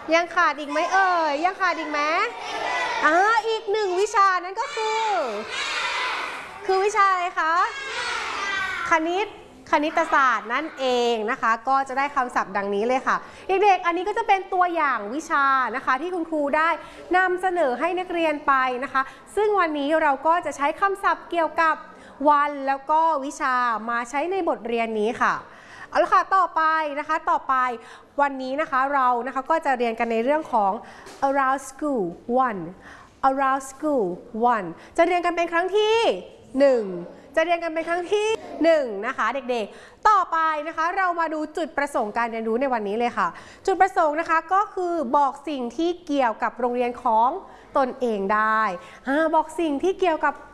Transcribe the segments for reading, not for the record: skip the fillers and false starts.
ยังขาดอีกไหมเอ่ยยังขาดอีกไหมอีกหนึ่งวิชานั่นก็คือวิชาอะไรคะคณิตศาสตร์นั่นเองนะคะก็จะได้คำศัพท์ดังนี้เลยค่ะเด็กๆอันนี้ก็จะเป็นตัวอย่างวิชานะคะที่คุณครูได้นำเสนอให้นักเรียนไปนะคะซึ่งวันนี้เราก็จะใช้คำศัพท์เกี่ยวกับวันแล้วก็วิชามาใช้ในบทเรียนนี้ค่ะเอาละค่ะต่อไปวันนี้นะคะเรานะคะก็จะเรียนกันในเรื่องของ around school 1 around school 1จะเรียนกันเป็นครั้งที่1จะเรียนกันเป็นครั้งที่1นะคะเด็กๆต่อไปนะคะเรามาดูจุดประสงค์การเรียนรู้ในวันนี้เลยค่ะจุดประสงค์นะคะก็คือบอกสิ่งที่เกี่ยวกับโรงเรียนของตนเองได้บอกสิ่งที่เกี่ยวกับ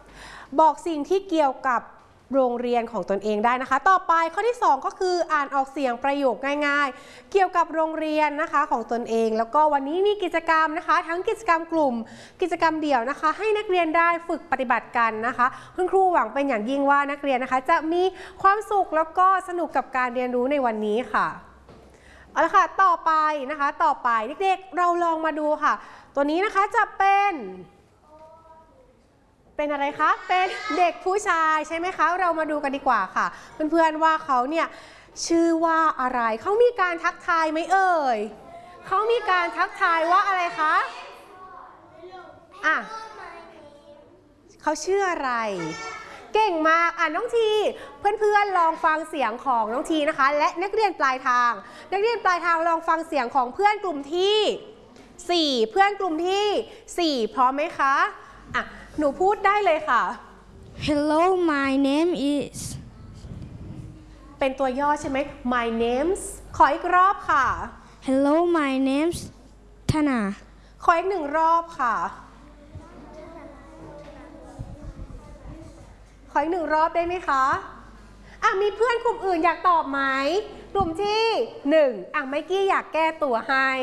โรงเรียนของตนเองได้นะคะต่อไปข้อที่2ก็คืออ่านออกเสียงประโยคง่ายๆเกี่ยวกับโรงเรียนนะคะของตนเองแล้วก็วันนี้มีกิจกรรมนะคะทั้งกิจกรรมกลุ่มกิจกรรมเดี่ยวนะคะให้นักเรียนได้ฝึกปฏิบัติกันนะคะคุณครูหวังเป็นอย่างยิ่งว่านักเรียนนะคะจะมีความสุขแล้วก็สนุกกับการเรียนรู้ในวันนี้ค่ะเอาละค่ะต่อไปเด็กๆเราลองมาดูค่ะตัวนี้นะคะจะเป็นอะไรคะเป็นเด็กผู้ชายใช่ไหมคะเรามาดูกันดีกว่าค่ะเพื่อนๆว่าเขาเนี่ยชื่อว่าอะไรเขามีการทักทายไหมเอ่ยเขามีการทักทายว่าอะไรคะเขาชื่ออะไรเก่งมากน้องทีเพื่อนๆลองฟังเสียงของน้องทีนะคะและนักเรียนปลายทางลองฟังเสียงของเพื่อนกลุ่มที่4เพื่อนกลุ่มที่4พร้อมไหมคะหนูพูดได้เลยค่ะ Hello my name is เป็นตัวย่อใช่ไหม My name's ขออีกรอบค่ะ Hello my name's Tana ขออีก1รอบค่ะขออีก1รอบได้ไหมคะมีเพื่อนกลุ่มอื่นอยากตอบไหมกลุ่มที่1ไมกี้อยากแก้ตัว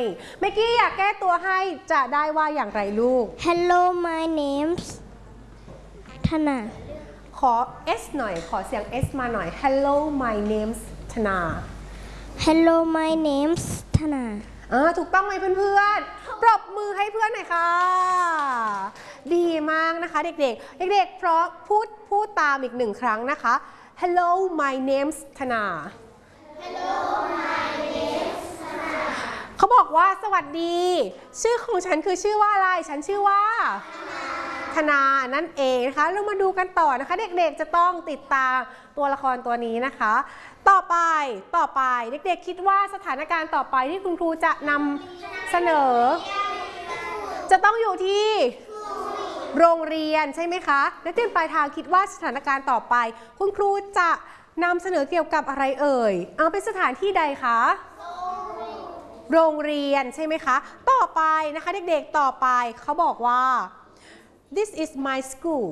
ให้จะได้ว่าอย่างไรลูก Hello my name's Tana ขอ S หน่อยขอเสียง S มาหน่อย Hello my name's Tana Hello my name's Tana ถูกต้องไหมเพื่อนๆปรบมือให้เพื่อนหน่อยค่ะดีมากนะคะเด็กๆเพราะพูดตามอีก1ครั้งนะคะ Hello my name's Tana Hello my name's Tana เขาบอกว่าสวัสดีชื่อของฉันคือชื่อว่าอะไรฉันชื่อว่าธนานั่นเองนะคะเรามาดูกันต่อนะคะเด็กๆจะต้องติดตามตัวละครตัวนี้นะคะต่อไปเด็กๆคิดว่าสถานการณ์ต่อไปที่คุณครูจะนำเสนอจะต้องอยู่ที่โรงเรียนใช่ไหมคะนักเรียนปลายทางคิดว่าสถานการณ์ต่อไปคุณครูจะนำเสนอเกี่ยวกับอะไรเอ่ยเป็นสถานที่ใดคะโรงเรียนใช่ไหมคะต่อไปนะคะเด็กๆต่อไปเขาบอกว่าThis is my school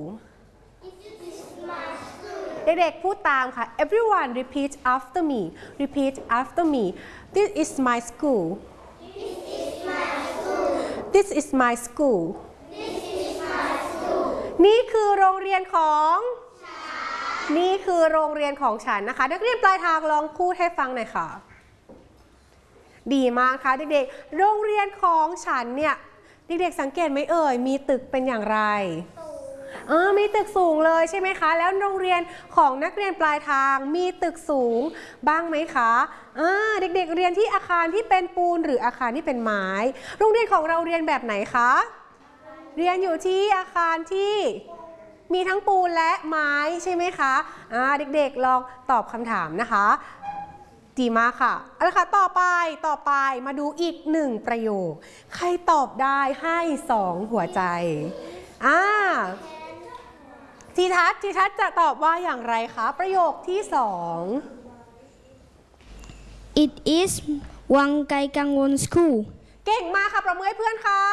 เด็กๆพูดตามค่ะ Everyone repeat after me This is my school This is my school นี่คือโรงเรียนของฉันนะคะนักเรียนปลายทางลองพูดให้ฟังหน่อยค่ะดีมากค่ะเด็กๆโรงเรียนของฉันเนี่ยเด็กๆสังเกตไหมเอ่ยมีตึกเป็นอย่างไรมีตึกสูงเลยใช่ไหมคะแล้วโรงเรียนของนักเรียนปลายทางมีตึกสูงบ้างไหมคะเด็กๆเรียนที่อาคารที่เป็นปูนหรืออาคารที่เป็นไม้โรงเรียนของเราเรียนแบบไหนคะเรียนอยู่ที่อาคารที่มีทั้งปูนและไม้ใช่ไหมคะเด็กๆลองตอบคำถามนะคะดีมากค่ะเอาละค่ะต่อไปมาดูอีก1ประโยคใครตอบได้ให้2หัวใจทีทัศน์จะตอบว่าอย่างไรคะประโยคที่2 It is Wangkai Kangwon School เก่งมากค่ะประมือให้เพื่อนค่ะ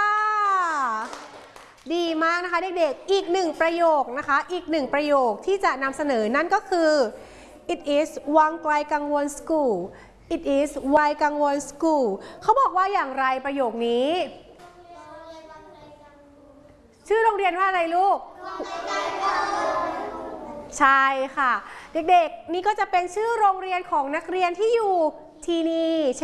ดีมากนะคะเด็กๆอีก1ประโยคนะคะอีก1ประโยคที่จะนำเสนอนั่นก็คือ It is Wangkai Kangwon School It is Wai Kangwon School เขาบอกว่าอย่างไรประโยคนี้ชื่อโรงเรียนว่าอะไรลูกใช่ค่ะเด็กๆนี่ก็จะเป็นชื่อโรงเรียนของนักเรียนที่อยู่ที่นี่